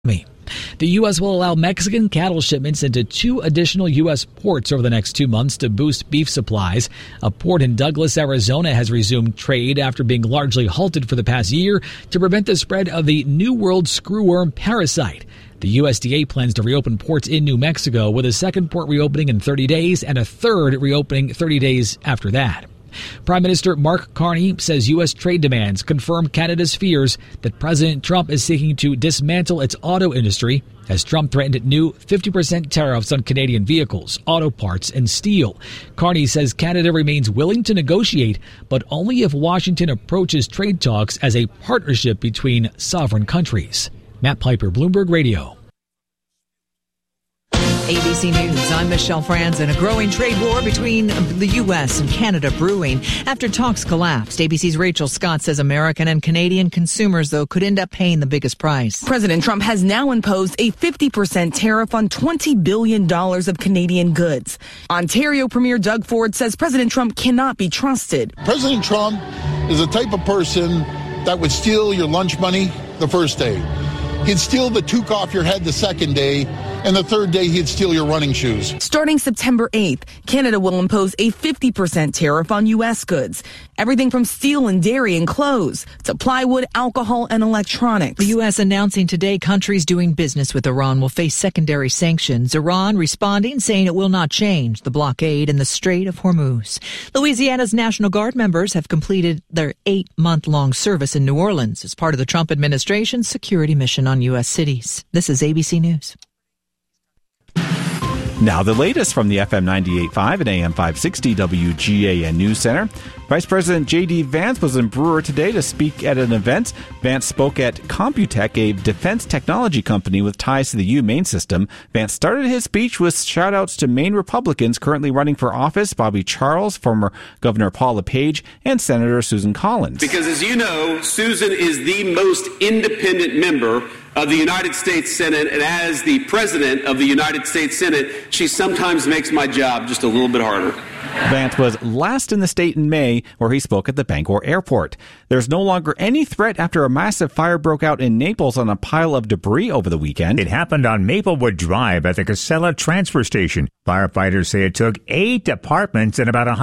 The U.S. will allow Mexican cattle shipments into 2 additional U.S. ports over the next 2 months to boost beef supplies. A port in Douglas, Arizona has resumed trade after being largely halted for the past year to prevent the spread of the New World screwworm parasite. The USDA plans to reopen ports in New Mexico, with a second port reopening in 30 days and a third reopening 30 days after that. Prime Minister Mark Carney says U.S. trade demands confirm Canada's fears that President Trump is seeking to dismantle its auto industry, as Trump threatened new 50% tariffs on Canadian vehicles, auto parts, and steel. Carney says Canada remains willing to negotiate, but only if Washington approaches trade talks as a partnership between sovereign countries. Matt Piper, Bloomberg Radio. ABC News, I'm Michelle Franzen. A growing trade war between the U.S. and Canada brewing after talks collapsed. ABC's Rachel Scott says American and Canadian consumers, though, could end up paying the biggest price. President Trump has now imposed a 50% tariff on $20 billion of Canadian goods. Ontario Premier Doug Ford says President Trump cannot be trusted. President Trump is the type of person that would steal your lunch money the first day. He'd steal the toque off your head the second day, and the third day he'd steal your running shoes. Starting September 8th, Canada will impose a 50% tariff on U.S. goods. Everything from steel and dairy and clothes to plywood, alcohol, and electronics. The U.S. announcing today countries doing business with Iran will face secondary sanctions. Iran responding, saying it will not change the blockade in the Strait of Hormuz. Louisiana's National Guard members have completed their 8-month-long service in New Orleans as part of the Trump administration's security mission on U.S. cities. This is ABC News. Now the latest from the FM 98.5 and AM 560 WGAN News Center. Vice President J.D. Vance was in Brewer today to speak at an event. Vance spoke at Computech, a defense technology company with ties to the U-Maine system. Vance started his speech with shout-outs to Maine Republicans currently running for office, Bobby Charles, former Governor Paul LePage, and Senator Susan Collins. Because as you know, Susan is the most independent member of the United States Senate, and as the President of the United States Senate, she sometimes makes my job just a little bit harder. Vance was last in the state in May, where he spoke at the Bangor airport. There's no longer any threat after a massive fire broke out in Naples on a pile of debris over the weekend. It happened on Maplewood Drive at the Casella transfer station. Firefighters say it took 8 departments and about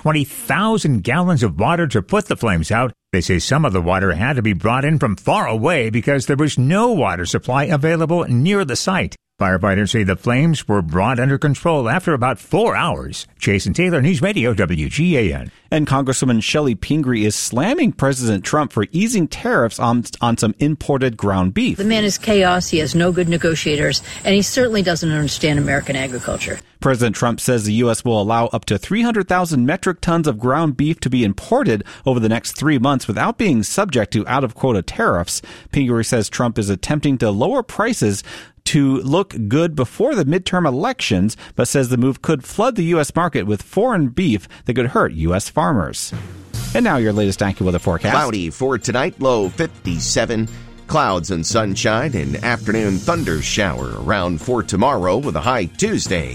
120,000 gallons of water to put the flames out. They say some of the water had to be brought in from far away because there was no water supply available near the site. Firefighters say the flames were brought under control after about 4 hours. Jason Taylor, News Radio, WGAN. And Congresswoman Shelley Pingree is slamming President Trump for easing tariffs on some imported ground beef. The man is chaos. He has no good negotiators, and he certainly doesn't understand American agriculture. President Trump says the U.S. will allow up to 300,000 metric tons of ground beef to be imported over the next 3 months without being subject to out-of-quota tariffs. Pingree says Trump is attempting to lower prices to look good before the midterm elections, but says the move could flood the U.S. market with foreign beef that could hurt U.S. farmers. And now your latest AccuWeather forecast. Cloudy for tonight, low 57. Clouds and sunshine, an afternoon thunder shower around for tomorrow with a high Tuesday,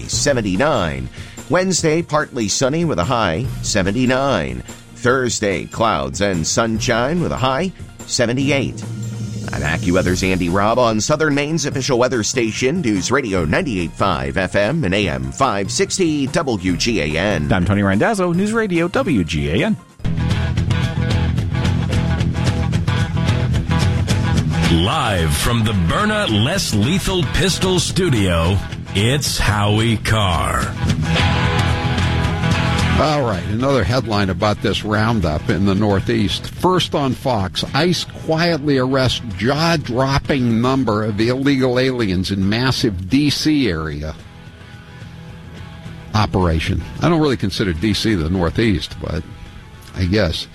79. Wednesday, partly sunny with a high, 79. Thursday, clouds and sunshine with a high, 78. I'm AccuWeather's Andy Robb on Southern Maine's official weather station, News Radio 98.5 FM and AM 560 WGAN. I'm Tony Randazzo, News Radio WGAN. Live from the Byrna Less Lethal Pistol Studio, it's Howie Carr. All right, another headline about this roundup in the Northeast. First on Fox, ICE quietly arrests jaw-dropping number of illegal aliens in massive D.C. area operation. I don't really consider D.C. the Northeast, but I guess.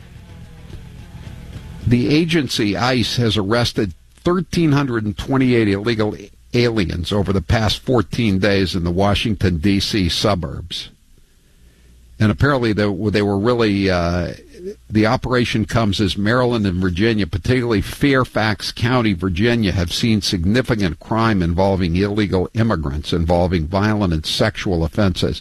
The agency, ICE, has arrested 1,328 illegal aliens over the past 14 days in the Washington, D.C. suburbs. And apparently they were really, the operation comes as Maryland and Virginia, particularly Fairfax County, Virginia, have seen significant crime involving illegal immigrants, involving violent and sexual offenses.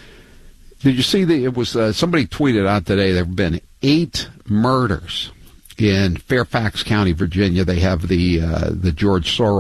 Did you see it was, somebody tweeted out today there have been 8 murders In Fairfax County, Virginia, they have the George Soros